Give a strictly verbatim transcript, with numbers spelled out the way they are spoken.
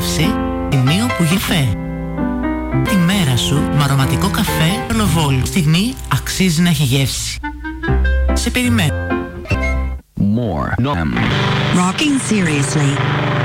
απόλαυσε στιγμίο που γυφέ. Τη μέρα σου με αρωματικό καφέ Ολοβόλου. Στιγμή αξίζει να έχει γεύση. Σε περιμένω. More. No. Rocking seriously.